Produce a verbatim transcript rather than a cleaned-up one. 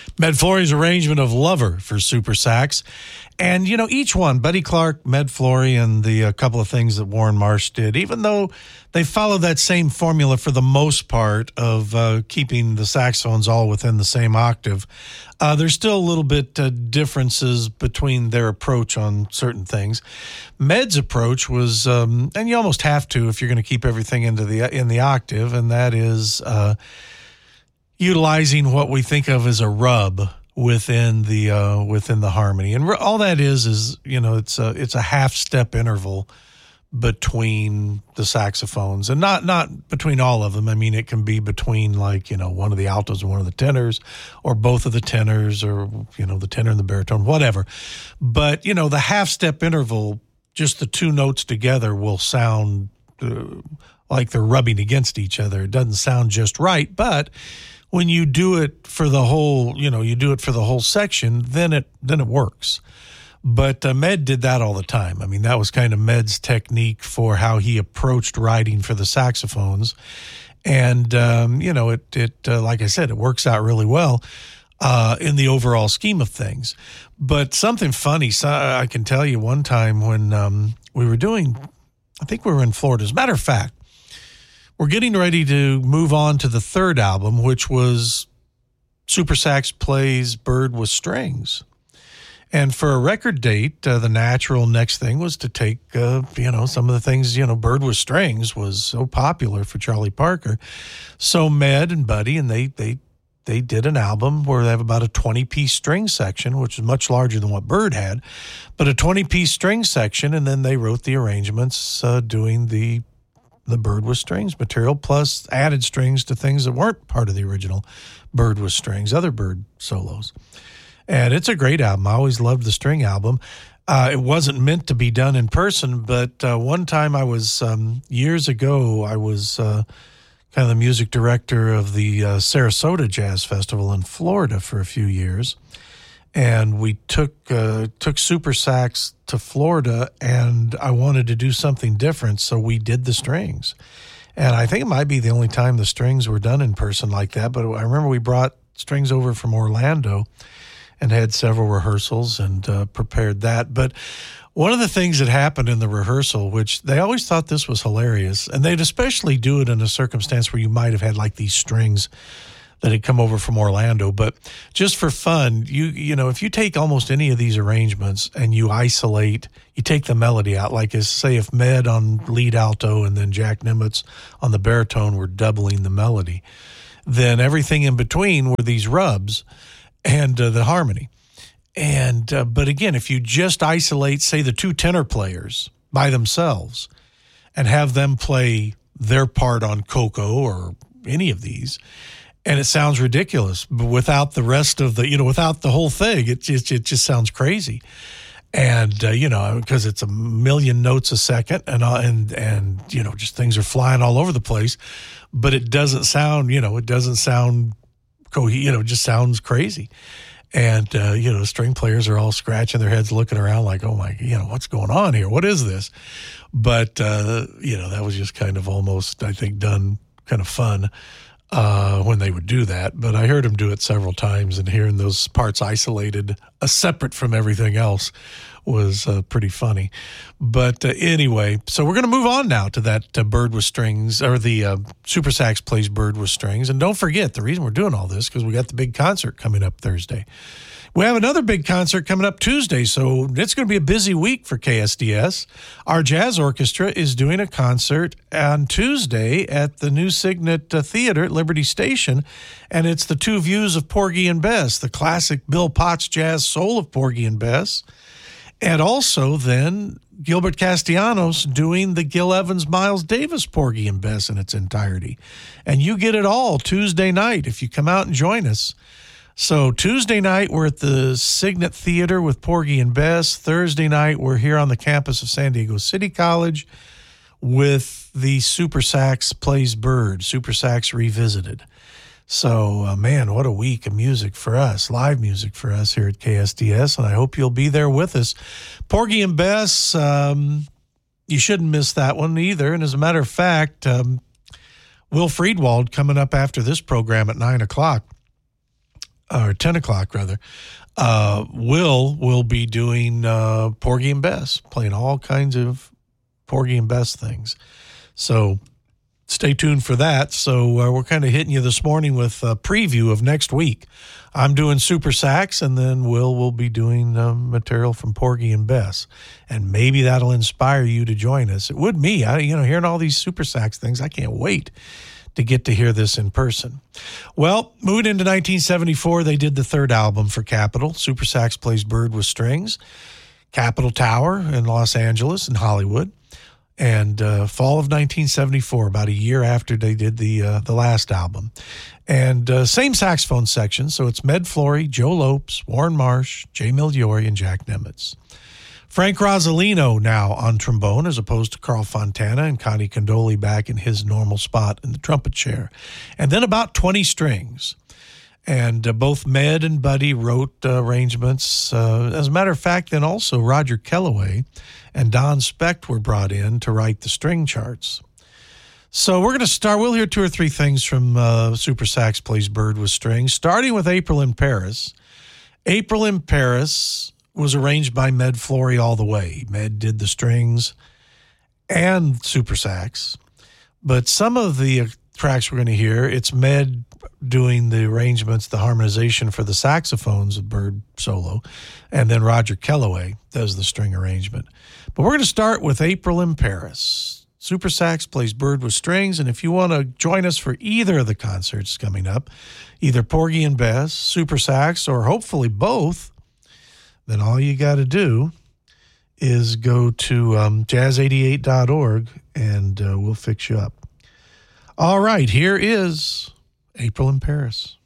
Med Flory's arrangement of Lover for super sax. And, you know, each one, Buddy Clark, Med Flory, and the uh, couple of things that Warren Marsh did, even though they follow that same formula for the most part of uh, keeping the saxophones all within the same octave, uh, there's still a little bit uh, differences between their approach on certain things. Med's approach was, um, and you almost have to if you're going to keep everything into the in the octave, and that is uh, utilizing what we think of as a rub within the uh, within the harmony, and all that is is you know it's a it's a half step interval between the saxophones, and not not between all of them. I mean, it can be between, like, you know one of the altos and one of the tenors, or both of the tenors, or you know the tenor and the baritone, whatever. But you know the half step interval, just the two notes together, will sound uh, like they're rubbing against each other. It doesn't sound just right, but when you do it for the whole, you know, you do it for the whole section, then it then it works. But uh, Med did that all the time. I mean, that was kind of Med's technique for how he approached writing for the saxophones. And, um, you know, it, it uh, like I said, it works out really well uh, in the overall scheme of things. But something funny, so I can tell you one time when um, we were doing, I think we were in Florida. As a matter of fact, we're getting ready to move on to the third album, which was Super Sax Plays Bird with Strings. And for a record date, uh, the natural next thing was to take, uh, you know, some of the things, you know, Bird with Strings was so popular for Charlie Parker. So Med and Buddy, and they they they did an album where they have about a twenty-piece string section, which is much larger than what Bird had, but a twenty-piece string section, and then they wrote the arrangements uh, doing the the Bird with Strings material, plus added strings to things that weren't part of the original Bird with Strings, other Bird solos. And it's a great album. I always loved the string album. Uh, it wasn't meant to be done in person, but uh, one time I was, um, years ago, I was uh, kind of the music director of the uh, Sarasota Jazz Festival in Florida for a few years. And we took uh, took Super Sax to Florida, and I wanted to do something different, so we did the strings. And I think it might be the only time the strings were done in person like that, but I remember we brought strings over from Orlando and had several rehearsals and uh, prepared that. But one of the things that happened in the rehearsal, which they always thought this was hilarious, and they'd especially do it in a circumstance where you might have had like these strings that had come over from Orlando, but just for fun, you you know, if you take almost any of these arrangements and you isolate, you take the melody out, like as say if Med on lead alto and then Jack Nimitz on the baritone were doubling the melody, then everything in between were these rubs and uh, the harmony. And uh, but again, if you just isolate, say, the two tenor players by themselves and have them play their part on Coco or any of these, and it sounds ridiculous, but without the rest of the, you know, without the whole thing, it just, it just sounds crazy. And, uh, you know, because it's a million notes a second and, uh, and, and, you know, just things are flying all over the place, but it doesn't sound, you know, it doesn't sound, co- you know, it just sounds crazy. And, uh, you know, string players are all scratching their heads, looking around like, oh my, you know, what's going on here? What is this? But, uh, you know, that was just kind of almost, I think, done kind of fun. Uh, when they would do that, but I heard him do it several times, and hearing those parts isolated, uh, separate from everything else, was uh, pretty funny. But uh, anyway, so we're going to move on now to that uh, Bird with Strings, or the uh, Super Sax Plays Bird with Strings. And don't forget, the reason we're doing all this because we got the big concert coming up Thursday. We have another big concert coming up Tuesday, so it's going to be a busy week for K S D S. Our jazz orchestra is doing a concert on Tuesday at the New Signet uh, Theater at Liberty Station, and it's the two views of Porgy and Bess, the classic Bill Potts jazz soul of Porgy and Bess, and also then Gilbert Castellanos doing the Gil Evans, Miles Davis Porgy and Bess in its entirety. And you get it all Tuesday night if you come out and join us. So Tuesday night, we're at the Signet Theater with Porgy and Bess. Thursday night, we're here on the campus of San Diego City College with the Super Sax Plays Bird, Super Sax Revisited. So, uh, man, what a week of music for us, live music for us here at K S D S, and I hope you'll be there with us. Porgy and Bess, um, you shouldn't miss that one either. And as a matter of fact, um, Will Friedwald coming up after this program at nine o'clock. or ten o'clock rather, uh, Will will be doing uh, Porgy and Bess, playing all kinds of Porgy and Bess things. So stay tuned for that. So uh, we're kind of hitting you this morning with a preview of next week. I'm doing Super Sax, and then Will will be doing uh, material from Porgy and Bess. And maybe that'll inspire you to join us. It would me. I, you know, hearing all these Super Sax things, I can't wait to get to hear this in person. Well, moving into nineteen seventy-four, they did the third album for Capitol. Super Sax Plays Bird with Strings. Capitol Tower in Los Angeles and Hollywood. And uh, fall of nineteen seventy-four, about a year after they did the uh, the last album. And uh, same saxophone section, so it's Med Flory, Joe Lopes, Warren Marsh, Jay Migliore, and Jack Nimitz. Frank Rosolino now on trombone, as opposed to Carl Fontana, and Connie Condoli back in his normal spot in the trumpet chair. And then about twenty strings. And uh, both Med and Buddy wrote uh, arrangements. Uh, as a matter of fact, then also Roger Kellaway and Don Specht were brought in to write the string charts. So we're going to start. We'll hear two or three things from uh, Super Sax Plays Bird with Strings, starting with April in Paris. April in Paris was arranged by Med Flory all the way. Med did the strings and Super Sax. But some of the tracks we're going to hear, it's Med doing the arrangements, the harmonization for the saxophones of Bird solo, and then Roger Kellaway does the string arrangement. But we're going to start with April in Paris. Super Sax Plays Bird with Strings, and if you want to join us for either of the concerts coming up, either Porgy and Bess, Super Sax, or hopefully both, then all you got to do is go to um, jazz eighty-eight dot org, and uh, we'll fix you up. All right, here is April in Paris.